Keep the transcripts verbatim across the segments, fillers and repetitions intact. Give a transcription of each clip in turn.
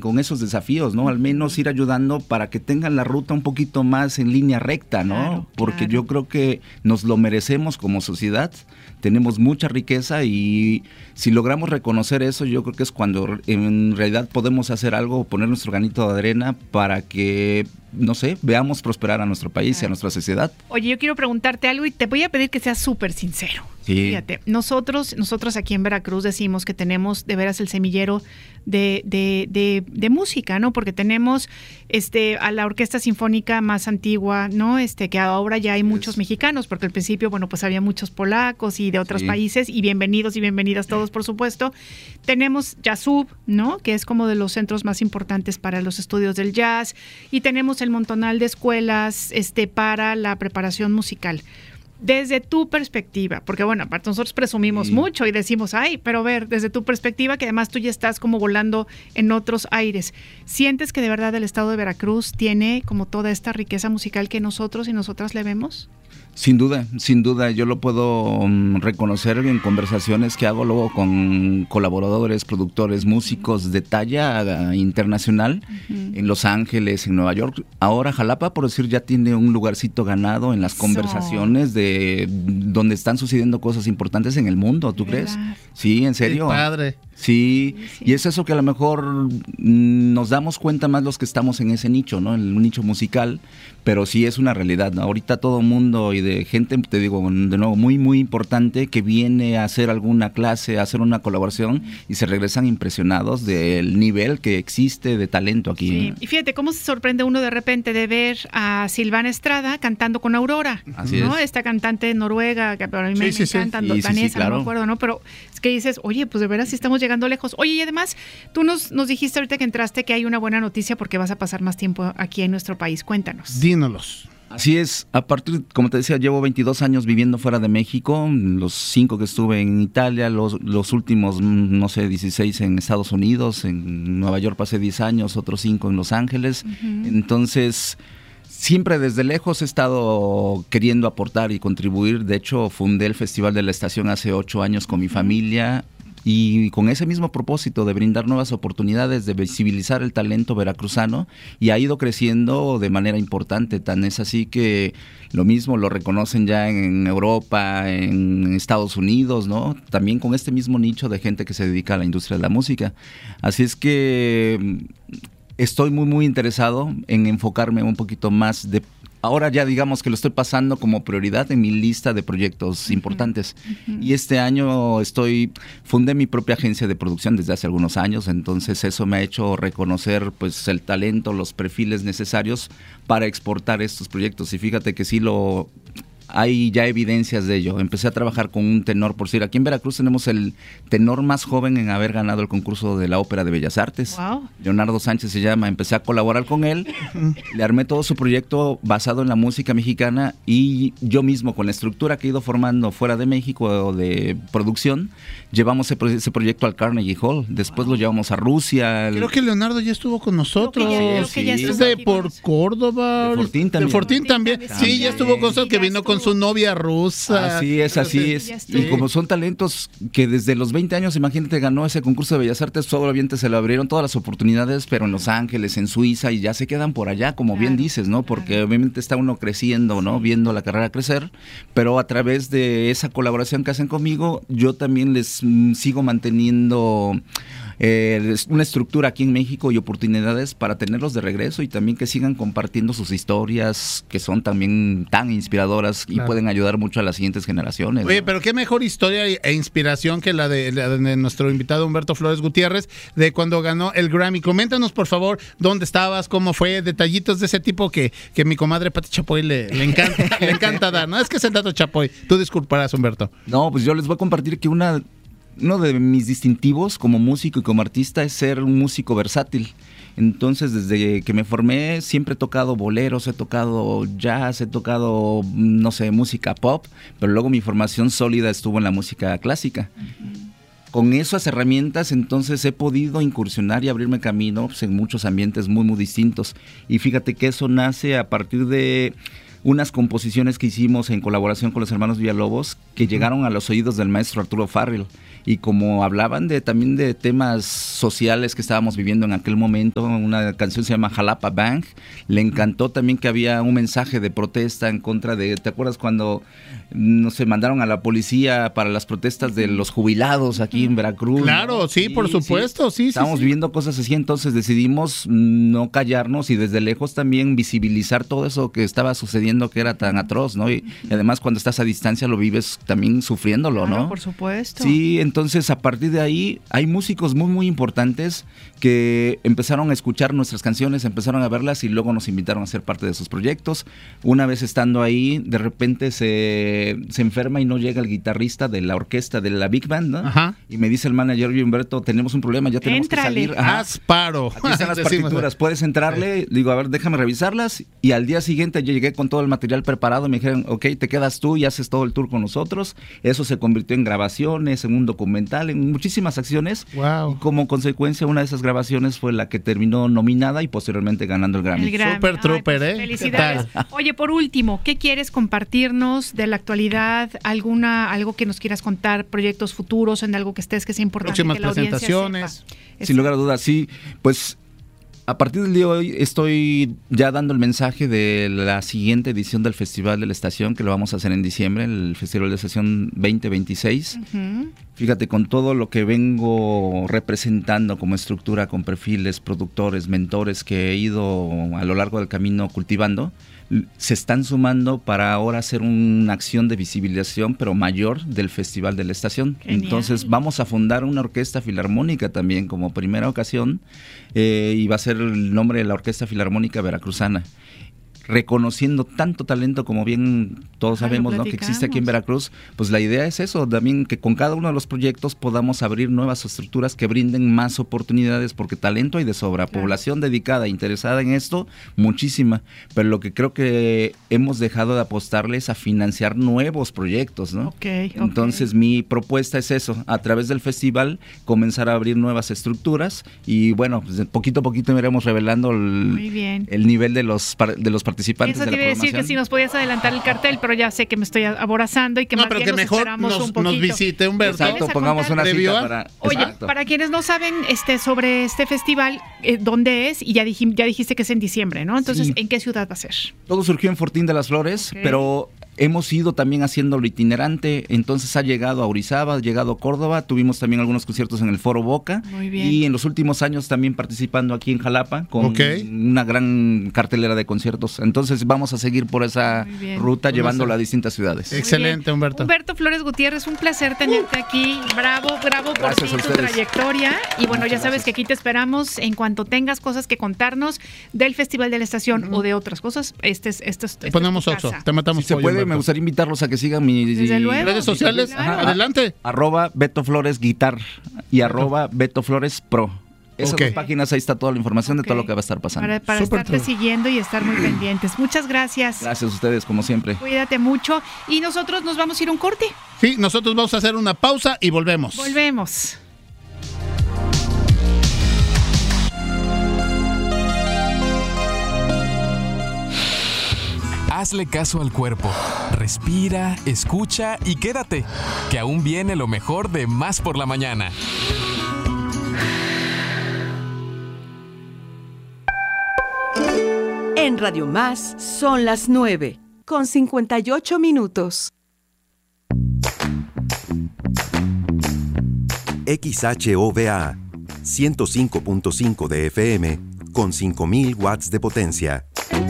con esos desafíos, ¿no? Al menos ir ayudando para que tengan la ruta un poquito más en línea recta, ¿no? Claro, Porque claro. yo creo que nos lo merecemos como sociedad, tenemos mucha riqueza y si logramos reconocer eso, yo creo que es cuando en realidad podemos hacer algo, poner nuestro granito de arena para que, no sé, veamos prosperar a nuestro país y a nuestra sociedad. Oye, yo quiero preguntarte algo y te voy a pedir que seas súper sincero. Sí. Fíjate, nosotros, nosotros aquí en Veracruz decimos que tenemos de veras el semillero de, de, de, de música, ¿no? Porque tenemos este a la orquesta sinfónica más antigua, ¿no? Este, que ahora ya hay muchos Es. mexicanos, porque al principio, bueno, pues había muchos polacos y de otros Sí. países, y bienvenidos y bienvenidas todos, por supuesto. Tenemos Jazzub, ¿no? Que es como de los centros más importantes para los estudios del jazz, y tenemos el montonal de escuelas este, para la preparación musical. Desde tu perspectiva, porque bueno, aparte nosotros presumimos Sí. mucho y decimos, ay, pero a ver, desde tu perspectiva, que además tú ya estás como volando en otros aires, ¿sientes que de verdad el estado de Veracruz tiene como toda esta riqueza musical que nosotros y nosotras le vemos? Sin duda, sin duda, yo lo puedo um, reconocer en conversaciones que hago luego con colaboradores, productores, músicos de talla uh, internacional, uh-huh. en Los Ángeles, en Nueva York. Ahora Jalapa, por decir, ya tiene un lugarcito ganado en las Eso. conversaciones de donde están sucediendo cosas importantes en el mundo, ¿tú ¿verdad? crees? Sí, en serio. Qué padre. Sí, Sí, sí. y es eso que a lo mejor mm, nos damos cuenta más los que estamos en ese nicho, ¿no? En el nicho musical, pero sí es una realidad, ¿no? Ahorita todo mundo y de gente, te digo, de nuevo, muy, muy importante que viene a hacer alguna clase, a hacer una colaboración y se regresan impresionados del nivel que existe de talento aquí. Sí, ¿no? y fíjate cómo se sorprende uno de repente de ver a Silvana Estrada cantando con Aurora, Así ¿no? es. Esta cantante noruega que para mí Sí, me, sí, me sí. encanta, Sí, sí, sí, danesa, claro. no me acuerdo, ¿no? Pero es que dices, oye, pues de veras sí estamos llegando lejos. Oye, y además, tú nos, nos dijiste ahorita que entraste que hay una buena noticia porque vas a pasar más tiempo aquí en nuestro país. Cuéntanos. Dínolos. Así es, a partir, como te decía, llevo veintidós años viviendo fuera de México, los cinco que estuve en Italia, los, los últimos, no sé, dieciséis en Estados Unidos, en Nueva York pasé diez años, otros cinco en Los Ángeles, uh-huh. Entonces siempre desde lejos he estado queriendo aportar y contribuir. De hecho, fundé el Festival de la Estación hace ocho años con mi familia y con ese mismo propósito de brindar nuevas oportunidades, de visibilizar el talento veracruzano, y ha ido creciendo de manera importante. Tan es así que lo mismo lo reconocen ya en Europa, en Estados Unidos, ¿no? También con este mismo nicho de gente que se dedica a la industria de la música. Así es que estoy muy, muy interesado en enfocarme un poquito más de... Ahora ya digamos que lo estoy pasando como prioridad en mi lista de proyectos uh-huh. importantes. Uh-huh. Y este año estoy, fundé mi propia agencia de producción desde hace algunos años, entonces eso me ha hecho reconocer pues el talento, los perfiles necesarios para exportar estos proyectos. Y fíjate que sí lo... hay ya evidencias de ello. Empecé a trabajar con un tenor, por decir, aquí en Veracruz tenemos el tenor más joven en haber ganado el concurso de la Ópera de Bellas Artes. Wow. Leonardo Sánchez se llama. Empecé a colaborar con él, le armé todo su proyecto basado en la música mexicana y yo mismo con la estructura que he ido formando fuera de México de producción, llevamos ese, ese proyecto al Carnegie Hall. Después wow. lo llevamos a Rusia. Creo que Leonardo ya estuvo con nosotros. Creo que ya, creo que ya Sí. estuvo Es de aquí por con nosotros. Córdoba. De Fortín también. De Fortín también. También. Sí, ya estuvo con nosotros, que Ya vino con estuvo. su novia rusa. Así es, así Sí, es. ya estuvo. Y como son talentos que desde los veinte años, imagínate, ganó ese concurso de Bellas Artes, obviamente se le abrieron todas las oportunidades, pero en Los Ángeles, en Suiza, y ya se quedan por allá, como Claro, bien dices, ¿no? Porque claro. obviamente está uno creciendo, ¿no? Viendo la carrera crecer, pero a través de esa colaboración que hacen conmigo, yo también les mm, sigo manteniendo... Eh, una estructura aquí en México y oportunidades para tenerlos de regreso y también que sigan compartiendo sus historias que son también tan inspiradoras y claro. pueden ayudar mucho a las siguientes generaciones. Oye, ¿no? pero qué mejor historia e inspiración que la de, la de nuestro invitado Humberto Flores Gutiérrez de cuando ganó el Grammy. Coméntanos, por favor, dónde estabas, cómo fue, detallitos de ese tipo que, que mi comadre Pati Chapoy le, le encanta le encanta dar. No es que es el dato Chapoy. Tú disculparás, Humberto. No, pues yo les voy a compartir que una... Uno de mis distintivos como músico y como artista es ser un músico versátil. Entonces, desde que me formé, siempre he tocado boleros, he tocado jazz, he tocado, no sé, música pop, pero luego mi formación sólida estuvo en la música clásica. Uh-huh. Con esas herramientas, entonces, he podido incursionar y abrirme camino pues, en muchos ambientes muy, muy distintos. Y fíjate que eso nace a partir de... unas composiciones que hicimos en colaboración con los hermanos Villalobos que llegaron a los oídos del maestro Arturo Farrell. y como hablaban de también de temas sociales que estábamos viviendo en aquel momento, una canción se llama Jalapa Bang, le encantó también que había un mensaje de protesta en contra de, ¿te acuerdas cuando no sé, mandaron a la policía para las protestas de los jubilados aquí en Veracruz? Claro, ¿no? sí, sí, por supuesto, sí, sí. Estábamos sí, viviendo cosas así, entonces decidimos no callarnos y desde lejos también visibilizar todo eso que estaba sucediendo, que era tan atroz, ¿no? Y, y además cuando estás a distancia lo vives también sufriéndolo, claro, ¿no? por supuesto. Sí, entonces a partir de ahí hay músicos muy, muy importantes que empezaron a escuchar nuestras canciones, empezaron a verlas y luego nos invitaron a ser parte de sus proyectos. Una vez estando ahí, de repente se, se enferma y no llega el guitarrista de la orquesta de la Big Band, ¿no? Ajá. Y me dice el manager, oye, Humberto, tenemos un problema, ya tenemos Éntrale. que salir. Ajá. Haz paro. Aquí están las Decimos. partituras, puedes entrarle. Digo, a ver, déjame revisarlas. Y al día siguiente yo llegué con todo el material preparado. Me dijeron, ok, te quedas tú y haces todo el tour con nosotros. Eso se convirtió en grabaciones, en un documental, en muchísimas acciones. Wow. Y como consecuencia, una de esas grabaciones fue la que terminó nominada y posteriormente ganando el Grammy. El Grammy. Super Ay, trooper, pues, ¿eh? Felicidades. ¿Qué tal? Oye, por último, ¿qué quieres compartirnos de la actualidad? ¿Alguna, algo que nos quieras contar? ¿Proyectos futuros en algo que estés que sea importante? Próximas que la audiencia presentaciones. sepa? Sin lugar a dudas, sí. Pues a partir del día de hoy estoy ya dando el mensaje de la siguiente edición del Festival de la Estación, que lo vamos a hacer en diciembre, el Festival de la Estación veinte veintiséis. Uh-huh. Fíjate, con todo lo que vengo representando como estructura, con perfiles, productores, mentores que he ido a lo largo del camino cultivando, se están sumando para ahora hacer una acción de visibilización, pero mayor, del Festival de la Estación. Genial. Entonces vamos a fundar una orquesta filarmónica también como primera ocasión, eh, y va a ser el nombre de la Orquesta Filarmónica Veracruzana, reconociendo tanto talento como bien todos Ah, lo sabemos, ¿no?, que existe aquí en platicamos. Veracruz. Pues la idea es eso, también que con cada uno de los proyectos podamos abrir nuevas estructuras que brinden más oportunidades, porque talento hay de sobra, Claro. población dedicada, interesada en esto, muchísima, pero lo que creo que hemos dejado de apostarle es a financiar nuevos proyectos, ¿no? Ok, ok. Entonces mi propuesta es eso, a través del festival comenzar a abrir nuevas estructuras y bueno, pues poquito a poquito iremos revelando el, Muy bien. el nivel de los par- de los participantes Eso de te la iba a decir que programación. si nos podías adelantar el cartel, pero ya sé que me estoy aborazando y que No, más pero bien que nos mejor esperamos nos, un poquito. nos visite Humberto. ¿Nos Exacto, vienes a pongamos contar? una ¿Previo cita a? para... Oye, Exacto. para quienes no saben este sobre este festival, eh, ¿dónde es? Y ya, dijim- ya dijiste que es en diciembre, ¿no? Entonces, Sí. ¿en qué ciudad va a ser? Todo surgió en Fortín de las Flores, Ok. pero hemos ido también haciéndolo itinerante, entonces ha llegado a Orizaba, ha llegado a Córdoba, tuvimos también algunos conciertos en el Foro Boca. Muy bien. Y en los últimos años también participando aquí en Jalapa con Ok. una gran cartelera de conciertos. Entonces vamos a seguir por esa Muy bien. ruta, Pues llevándola no a sé. distintas ciudades. Muy Excelente, bien. Humberto. Humberto Flores Gutiérrez, un placer tenerte aquí. Bravo, bravo por Gracias ti, a tu ustedes. trayectoria. Y bueno, Muchas ya sabes gracias. que aquí te esperamos en cuanto tengas cosas que contarnos del Festival de la Estación o de otras cosas. Este es, esto es, esta Te es ponemos tu oso, casa. te matamos Si se pollo, puede, Humberto. me gustaría invitarlos a que sigan mis Desde luego. redes sociales. Claro. Adelante. Arroba Beto Flores Guitar y arroba Beto Flores Pro. Esas Ok. dos páginas, ahí está toda la información Ok. de todo lo que va a estar pasando. Para, para Súper estarte true. siguiendo y estar muy pendientes. Muchas gracias. Gracias a ustedes, como siempre. Cuídate mucho. Y nosotros nos vamos a ir a un corte. Sí, nosotros vamos a hacer una pausa y volvemos. Volvemos. Hazle caso al cuerpo. Respira, escucha y quédate, que aún viene lo mejor de Más por la Mañana. En Radio Más son las nueve, con cincuenta y ocho minutos. X H O V A ciento cinco punto cinco de F M con cinco mil watts de potencia.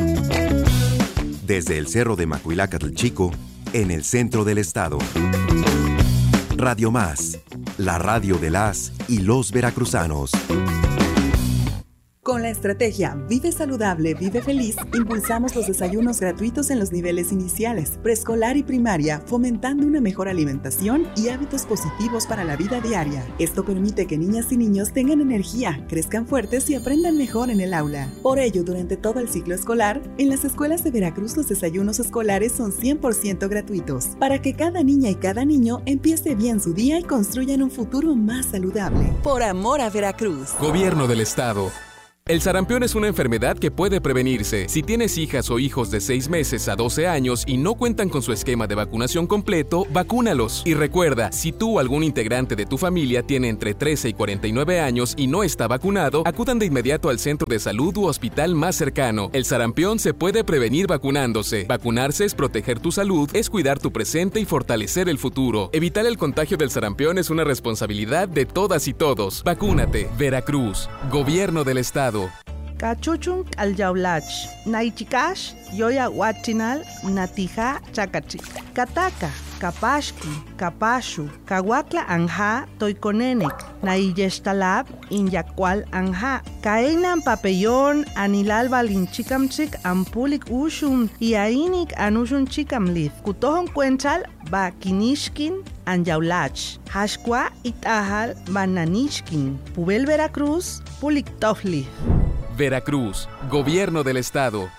Desde el Cerro de Macuilacatl Chico, en el centro del estado. Radio Más, la radio de las y los veracruzanos. Con la estrategia Vive Saludable, Vive Feliz, impulsamos los desayunos gratuitos en los niveles iniciales, preescolar y primaria, fomentando una mejor alimentación y hábitos positivos para la vida diaria. Esto permite que niñas y niños tengan energía, crezcan fuertes y aprendan mejor en el aula. Por ello, durante todo el ciclo escolar, en las escuelas de Veracruz los desayunos escolares son cien por ciento gratuitos, para que cada niña y cada niño empiece bien su día y construyan un futuro más saludable. Por amor a Veracruz. Gobierno del Estado. El sarampión es una enfermedad que puede prevenirse. Si tienes hijas o hijos de seis meses a doce años y no cuentan con su esquema de vacunación completo, vacúnalos. Y recuerda, si tú o algún integrante de tu familia tiene entre trece y cuarenta y nueve años y no está vacunado, acudan de inmediato al centro de salud u hospital más cercano. El sarampión se puede prevenir vacunándose. Vacunarse es proteger tu salud, es cuidar tu presente y fortalecer el futuro. Evitar el contagio del sarampión es una responsabilidad de todas y todos. Vacúnate. Veracruz, Gobierno del Estado. Cachuchun alyaulach, naichikash, yoya huachinal, natija chakachi. Kataka, kapashki, kapashu, kawakla anja, toikonenek, naiyeshtalab, inyakwal anja. Kainan papellón, anilal balinchikamchik, ampulik ushun, iainik anushun chikamlith. Kutohon cuenchal, ba kinishkin, anyaulach. Hashkwa itahal, bananishkin. Pubel Veracruz, pulik tofli. Veracruz, Gobierno del Estado.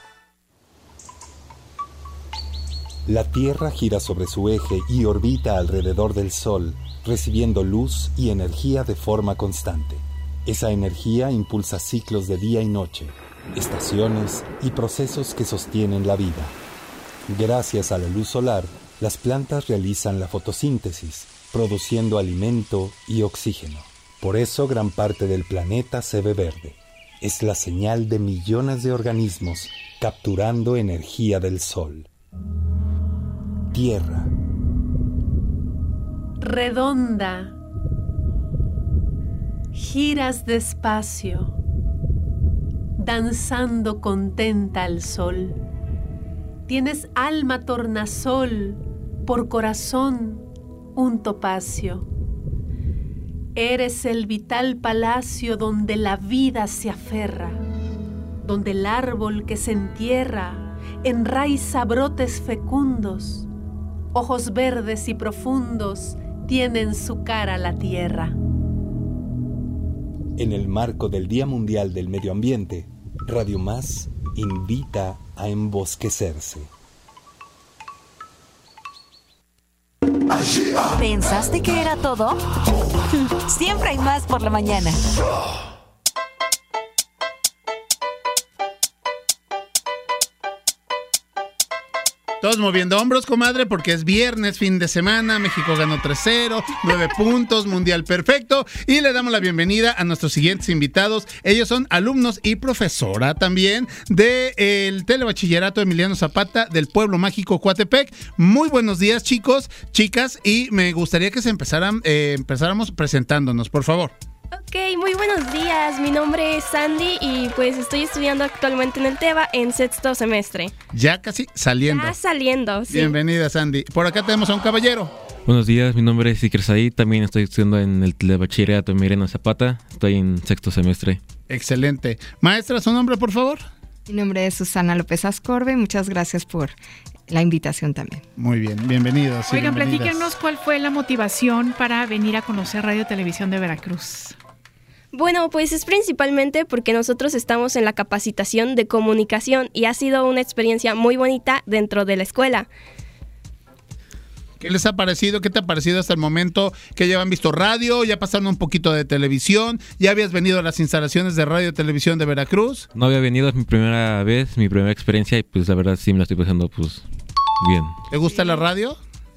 La Tierra gira sobre su eje y orbita alrededor del Sol, recibiendo luz y energía de forma constante. Esa energía impulsa ciclos de día y noche, estaciones y procesos que sostienen la vida. Gracias a la luz solar, las plantas realizan la fotosíntesis, produciendo alimento y oxígeno. Por eso gran parte del planeta se ve verde. Es la señal de millones de organismos capturando energía del sol. Tierra. Redonda. Giras despacio, danzando contenta al sol. Tienes alma tornasol, por corazón un topacio. Eres el vital palacio donde la vida se aferra, donde el árbol que se entierra enraiza brotes fecundos, ojos verdes y profundos tienen su cara la tierra. En el marco del Día Mundial del Medio Ambiente, Radio Más invita a embosquecerse. ¿Pensaste que era todo? Siempre hay más por la mañana. Todos moviendo hombros, comadre, porque es viernes, fin de semana. México ganó tres cero, nueve puntos, mundial perfecto. Y le damos la bienvenida a nuestros siguientes invitados. Ellos son alumnos y profesora también del Telebachillerato Emiliano Zapata del Pueblo Mágico Coatepec. Muy buenos días, chicos, chicas, y me gustaría que se empezaran, eh, empezáramos presentándonos, por favor. Ok, muy buenos días. Mi nombre es Sandy y pues estoy estudiando actualmente en el TEBA en sexto semestre. Ya casi saliendo. Ya saliendo, sí. Bienvenida, Sandy. Por acá tenemos a un caballero. Buenos días, mi nombre es Iker Said, también estoy estudiando en el Telebachillerato Emiliano Zapata, estoy en sexto semestre. Excelente. Maestra, ¿su nombre, por favor? Mi nombre es Susana López Ascorbe, muchas gracias por la invitación también. Muy bien, bienvenidos. Sí, Oigan, platíquenos cuál fue la motivación para venir a conocer Radio Televisión de Veracruz. Bueno, pues es principalmente porque nosotros estamos en la capacitación de comunicación y ha sido una experiencia muy bonita dentro de la escuela. ¿Qué les ha parecido? ¿Qué te ha parecido hasta el momento? ¿Que ya han visto radio? ¿Ya pasaron un poquito de televisión? ¿Ya habías venido a las instalaciones de Radio Televisión de Veracruz? No había venido, es mi primera vez, mi primera experiencia y pues la verdad sí me la estoy pasando pues bien. ¿Te gusta la radio?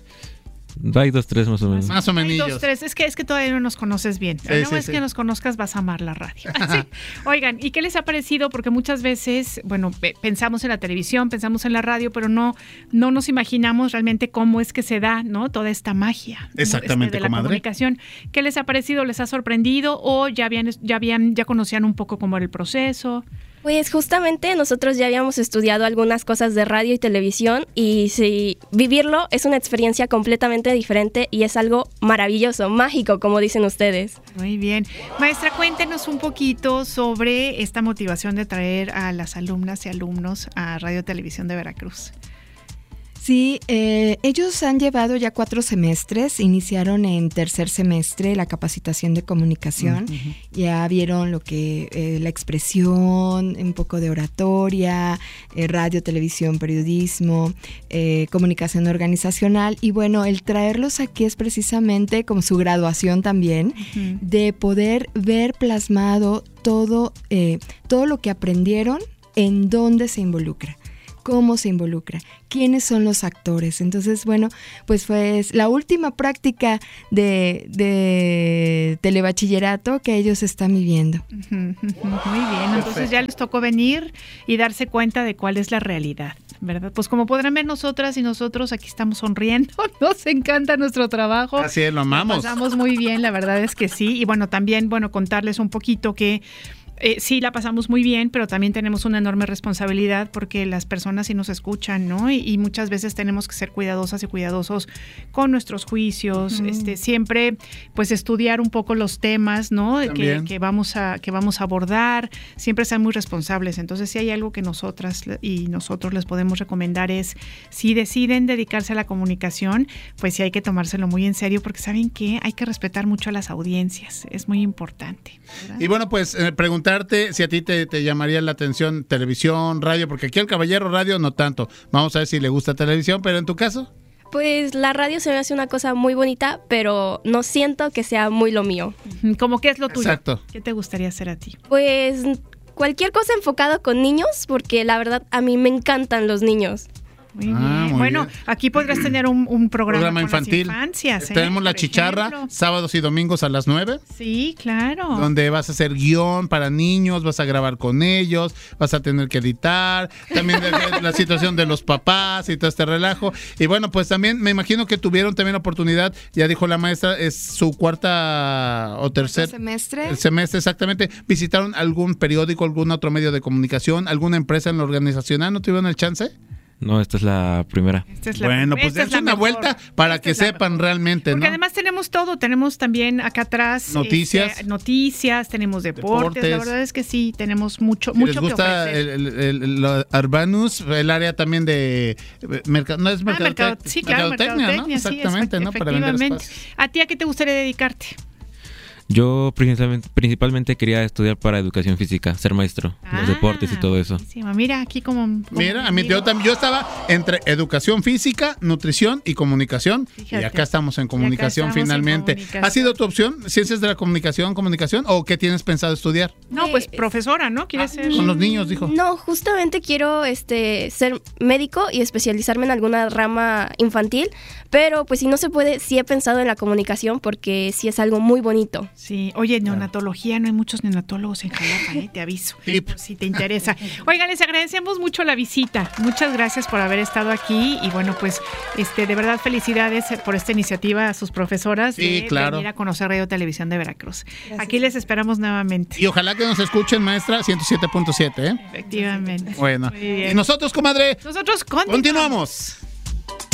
Hay dos, tres más o menos. Más o menos. Dos, tres. Es que, es que todavía no nos conoces bien. Sí, no sí, es sí. que nos conozcas, vas a amar la radio. Sí. Oigan, ¿y qué les ha parecido? Porque muchas veces, bueno, pensamos en la televisión, pensamos en la radio, pero no, no nos imaginamos realmente cómo es que se da, ¿no? Toda esta magia, ¿no? Exactamente, este, de la comadre. comunicación. ¿Qué les ha parecido? ¿Les ha sorprendido? ¿O ya habían, ya habían, ya conocían un poco cómo era el proceso? Pues justamente nosotros ya habíamos estudiado algunas cosas de radio y televisión y sí, vivirlo es una experiencia completamente diferente y es algo maravilloso, mágico, como dicen ustedes. Muy bien. Maestra, cuéntenos un poquito sobre esta motivación de traer a las alumnas y alumnos a Radio Televisión de Veracruz. Sí, eh, ellos han llevado ya cuatro semestres, iniciaron en tercer semestre la capacitación de comunicación, uh-huh. Ya vieron lo que eh, la expresión, un poco de oratoria, eh, radio, televisión, periodismo, eh, comunicación organizacional, y bueno, el traerlos aquí es precisamente como su graduación también, uh-huh. de poder ver plasmado todo, eh, todo lo que aprendieron, en dónde se involucra. Cómo se involucra, quiénes son los actores. Entonces, bueno, pues fue la última práctica de, de telebachillerato que ellos están viviendo. Muy bien, entonces ya les tocó venir y darse cuenta de cuál es la realidad, ¿verdad? Pues como podrán ver, nosotras y nosotros aquí estamos sonriendo, nos encanta nuestro trabajo. Así es, lo amamos. Lo pasamos muy bien, la verdad es que sí. Y bueno, también, bueno, contarles un poquito que Eh, sí, la pasamos muy bien, pero también tenemos una enorme responsabilidad porque las personas sí nos escuchan, ¿no? Y, y muchas veces tenemos que ser cuidadosas y cuidadosos con nuestros juicios, uh-huh. este, siempre pues estudiar un poco los temas, ¿no? Que, que vamos a que vamos a abordar, siempre ser muy responsables. Entonces, si hay algo que nosotras y nosotros les podemos recomendar es, si deciden dedicarse a la comunicación, pues sí hay que tomárselo muy en serio porque saben que hay que respetar mucho a las audiencias, es muy importante, ¿verdad? Y bueno, pues eh, preguntar si a ti te, te llamaría la atención televisión, radio, porque aquí el caballero radio no tanto. Vamos a ver si le gusta televisión, pero en tu caso. Pues la radio se me hace una cosa muy bonita, pero no siento que sea muy lo mío. ¿Cómo qué es lo tuyo? Exacto. ¿Qué te gustaría hacer a ti? Pues cualquier cosa enfocada con niños, porque la verdad a mí me encantan los niños. Muy bien. Ah, muy bueno, bien. Aquí podrás tener un, un programa, programa con infantil. Las infancias, ¿eh? Tenemos La Chicharra, ejemplo. Sábados y domingos a las nueve. Sí, claro. Donde vas a hacer guión para niños, vas a grabar con ellos, vas a tener que editar, también la situación de los papás y todo este relajo. Y bueno, pues también me imagino que tuvieron también oportunidad, ya dijo la maestra, es su cuarta o tercer semestre. semestre, exactamente. ¿Visitaron algún periódico, algún otro medio de comunicación, alguna empresa en la organizacional? ¿No tuvieron el chance? No, esta es la primera. Esta es la bueno, prim- pues dense una mejor. vuelta para esta que sepan mejor. realmente, Porque ¿no? además tenemos todo, tenemos también acá atrás noticias, este, noticias, tenemos deportes, deportes, la verdad es que sí, tenemos mucho, si mucho les gusta que ofrecer. el, el, el, el Urbanus, el área también de mercado, no es mercadotec- ah, mercado, sí, claro, mercadotecnia, mercadotecnia, ¿no? sí, Exactamente, ¿no? Para vender espacios. ¿A ti a qué te gustaría dedicarte? Yo principalmente, principalmente quería estudiar para educación física, ser maestro, ah, los deportes y todo eso. Mira, aquí como... como Mira, a mí yo, también, yo estaba entre educación física, nutrición y comunicación. Fíjate. Y acá estamos en comunicación estamos finalmente. En comunicación. ¿Ha sido tu opción, ciencias de la comunicación, comunicación, o qué tienes pensado estudiar? No, pues profesora, ¿no? ¿Quieres ah, ser? Con los niños, dijo. No, justamente quiero este ser médico y especializarme en alguna rama infantil, pero pues si no se puede, sí he pensado en la comunicación porque sí es algo muy bonito. Sí, oye, neonatología, no hay muchos neonatólogos en Jalapa, ¿eh? Te aviso, sí. Por si te interesa. Oigan, les agradecemos mucho la visita, muchas gracias por haber estado aquí y bueno, pues este de verdad felicidades por esta iniciativa a sus profesoras sí, de claro. venir a conocer Radio Televisión de Veracruz. Gracias. Aquí les esperamos nuevamente. Y ojalá que nos escuchen, maestra, ciento siete punto siete, ¿eh? Efectivamente. Bueno, y nosotros, comadre, nosotros continuamos. continuamos.